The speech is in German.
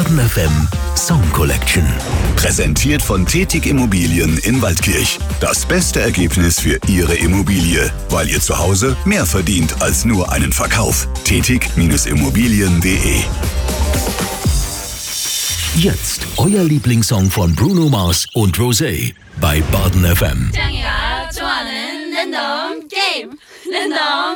Baden FM Song Collection. Präsentiert von Tetig Immobilien in Waldkirch. Das beste Ergebnis für Ihre Immobilie, weil ihr zu Hause mehr verdient als nur einen Verkauf. Tetig-Immobilien.de. Jetzt euer Lieblingssong von Bruno Mars und Rosé bei Baden FM. 짱이가 좋아하는 랜덤 게임 랜덤